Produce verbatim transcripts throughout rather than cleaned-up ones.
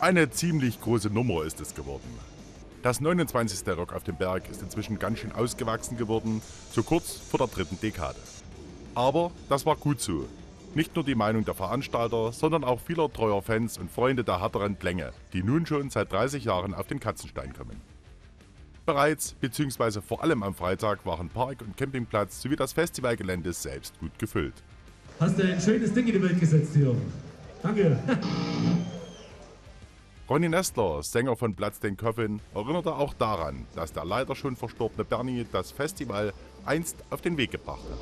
Eine ziemlich große Nummer ist es geworden. Das neunundzwanzigste Rock auf dem Berg ist inzwischen ganz schön ausgewachsen geworden, so kurz vor der dritten Dekade. Aber das war gut so. Nicht nur die Meinung der Veranstalter, sondern auch vieler treuer Fans und Freunde der härteren Klänge, die nun schon seit dreißig Jahren auf den Katzenstein kommen. Bereits bzw. vor allem am Freitag waren Park und Campingplatz sowie das Festivalgelände selbst gut gefüllt. Hast du ein schönes Ding in die Welt gesetzt hier. Danke. Ronny Nestler, Sänger von Platz den Coffin, erinnerte auch daran, dass der leider schon verstorbene Bernie das Festival einst auf den Weg gebracht hat.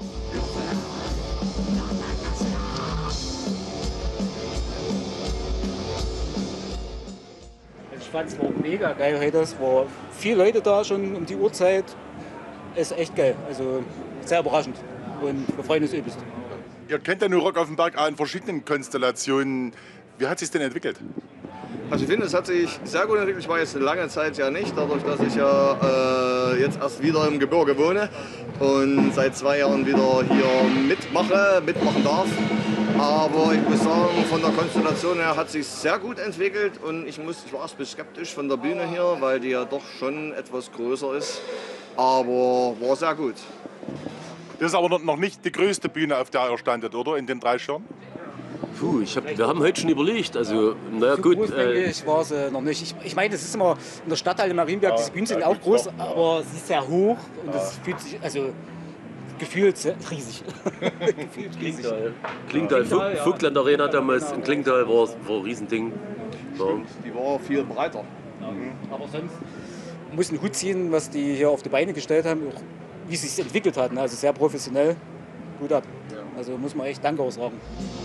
Ich fand es war mega geil heute. Es waren viele Leute da schon um die Uhrzeit. Es ist echt geil. Also sehr überraschend. Und wir freuen uns übelst. Ihr kennt ja nur Rock auf dem Berg auch in verschiedenen Konstellationen. Wie hat sich denn entwickelt? Also ich finde, es hat sich sehr gut entwickelt. Ich war jetzt eine lange Zeit ja nicht, dadurch, dass ich ja äh, jetzt erst wieder im Gebirge wohne und seit zwei Jahren wieder hier mitmache, mitmachen darf. Aber ich muss sagen, von der Konstellation her hat sich sehr gut entwickelt und ich, muss, ich war erst ein bisschen skeptisch von der Bühne hier, weil die ja doch schon etwas größer ist. Aber war sehr gut. Das ist aber noch nicht die größte Bühne, auf der ihr standet, oder? In den drei Jahren? Puh, ich hab, wir haben heute schon überlegt. Also, na So gut. groß, denke Äh, ich, war sie noch nicht. Ich, ich meine, es ist immer in der Stadthalle Marienberg, diese Bühnen sind auch groß, aber sie ist sehr hoch und es fühlt sich, also gefühlt sehr riesig. Gefühlt riesig. Klingtal, Klingtal, Klingtal, ja. Vogtland Arena damals in Klingtal war, war ein Riesending. Ja. Die war viel breiter. Aber sonst muss einen Hut ziehen, was die hier auf die Beine gestellt haben, auch wie es sich entwickelt hat. Ne? Also sehr professionell, gut ab. Also muss man echt Danke auch sagen.